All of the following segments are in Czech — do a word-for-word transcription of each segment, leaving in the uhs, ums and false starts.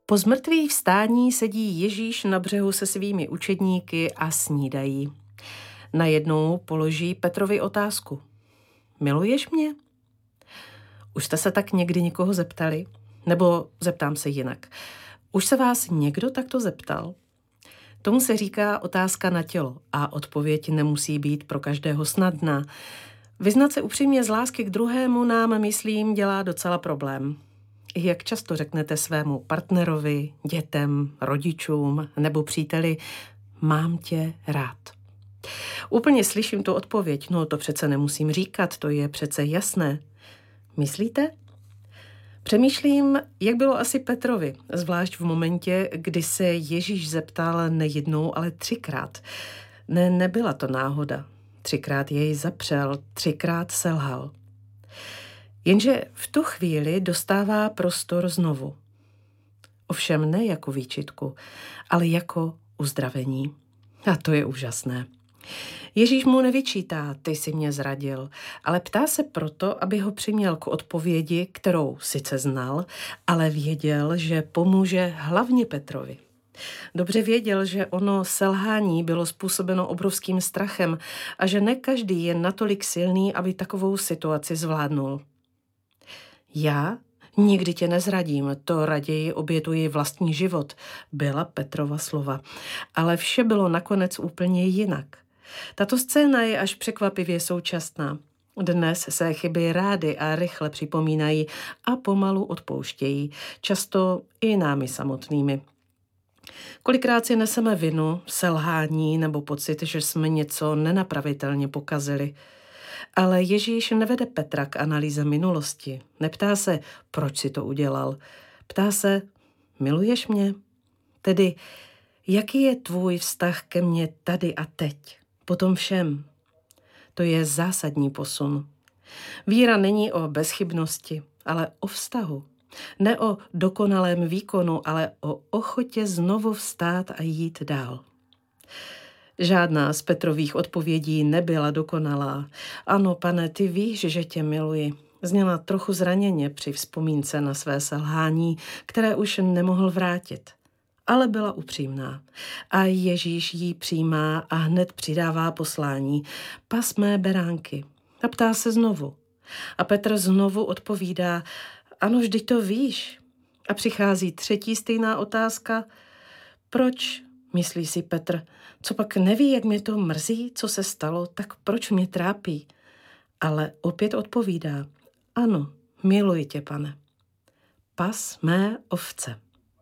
Po zmrtvých vstání sedí Ježíš na břehu se svými učedníky a snídají. Najednou položí Petrovi otázku. Miluješ mě? Už jste se tak někdy někoho zeptali? Nebo zeptám se jinak. Už se vás někdo takto zeptal? Tomu se říká otázka na tělo a odpověď nemusí být pro každého snadná. Vyznat se upřímně z lásky k druhému nám, myslím, dělá docela problém. Jak často řeknete svému partnerovi, dětem, rodičům nebo příteli, mám tě rád. Úplně slyším tu odpověď, no to přece nemusím říkat, to je přece jasné. Myslíte? Přemýšlím, jak bylo asi Petrovi, zvlášť v momentě, kdy se Ježíš zeptal nejednou, ale třikrát. Ne, nebyla to náhoda. Třikrát jej zapřel, třikrát selhal. Jenže v tu chvíli dostává prostor znovu. Ovšem ne jako výčitku, ale jako uzdravení. A to je úžasné. Ježíš mu nevyčítá, ty jsi mě zradil, ale ptá se proto, aby ho přiměl k odpovědi, kterou sice znal, ale věděl, že pomůže hlavně Petrovi. Dobře věděl, že ono selhání bylo způsobeno obrovským strachem a že ne každý je natolik silný, aby takovou situaci zvládnul. Já nikdy tě nezradím, to raději obětuji vlastní život, byla Petrova slova. Ale vše bylo nakonec úplně jinak. Tato scéna je až překvapivě současná. Dnes se chyby rády a rychle připomínají a pomalu odpouštějí, často i námi samotnými. Kolikrát si neseme vinu, selhání nebo pocit, že jsme něco nenapravitelně pokazili. Ale Ježíš nevede Petra k analýze minulosti. Neptá se, proč si to udělal. Ptá se, miluješ mě? Tedy, jaký je tvůj vztah ke mně tady a teď? Po tom všem. To je zásadní posun. Víra není o bezchybnosti, ale o vztahu. Ne o dokonalém výkonu, ale o ochotě znovu vstát a jít dál. Žádná z Petrových odpovědí nebyla dokonalá. Ano, pane, ty víš, že tě miluji. Zněla trochu zraněně při vzpomínce na své selhání, které už nemohl vrátit. Ale byla upřímná. A Ježíš jí přijímá a hned přidává poslání. Pas mé beránky. A ptá se znovu. A Petr znovu odpovídá, ano, vždyť to víš. A přichází třetí stejná otázka. Proč, myslí si Petr, co pak neví, jak mě to mrzí, co se stalo, tak proč mě trápí? Ale opět odpovídá, ano, miluji tě, pane. Pas mé ovce.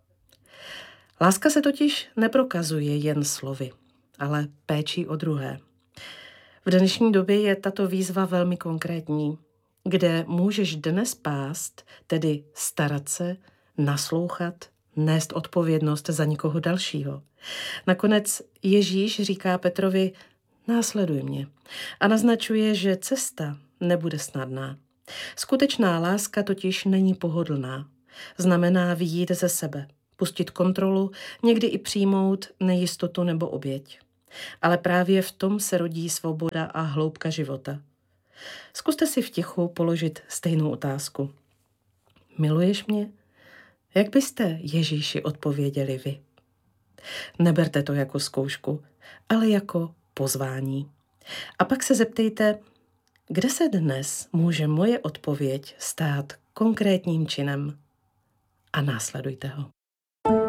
Láska se totiž neprokazuje jen slovy, ale péčí o druhé. V dnešní době je tato výzva velmi konkrétní, kde můžeš dnes pást, tedy starat se, naslouchat, nést odpovědnost za někoho dalšího. Nakonec Ježíš říká Petrovi, následuj mě a naznačuje, že cesta nebude snadná. Skutečná láska totiž není pohodlná. Znamená vyjít ze sebe, pustit kontrolu, někdy i přijmout nejistotu nebo oběť. Ale právě v tom se rodí svoboda a hloubka života. Zkuste si v tichu položit stejnou otázku. Miluješ mě? Jak byste Ježíši odpověděli vy? Neberte to jako zkoušku, ale jako pozvání. A pak se zeptejte, kde se dnes může moje odpověď stát konkrétním činem? A následujte ho.